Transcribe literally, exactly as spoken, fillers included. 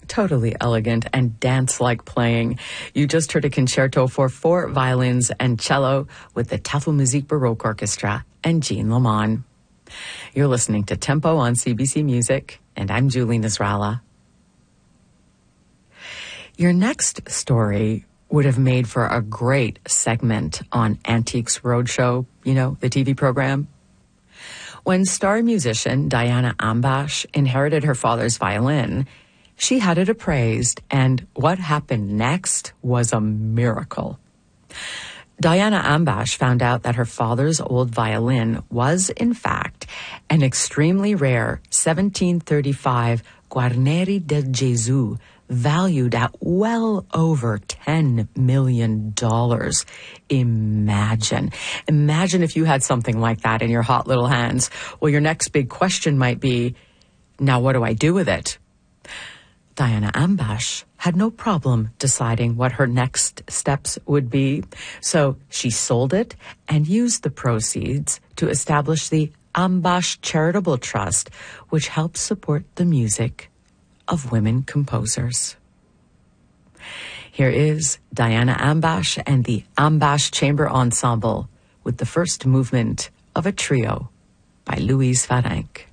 totally elegant and dance-like playing. You just heard a concerto for four violins and cello with the Tafelmusik Baroque Orchestra and Jean Lamont. You're listening to Tempo on C B C Music, and I'm Julie Nasrallah. Your next story would have made for a great segment on Antiques Roadshow, you know, the T V program. When star musician Diana Ambash inherited her father's violin, she had it appraised, and what happened next was a miracle. Diana Ambash found out that her father's old violin was, in fact, an extremely rare seventeen thirty-five Guarneri del Gesù, valued at well over ten million dollars. Imagine. Imagine if you had something like that in your hot little hands. Well, your next big question might be, now what do I do with it? Diana Ambash had no problem deciding what her next steps would be, so she sold it and used the proceeds to establish the Ambash Charitable Trust, which helps support the music of women composers. Here is Diana Ambash and the Ambash Chamber Ensemble with the first movement of a trio by Louise Varenk.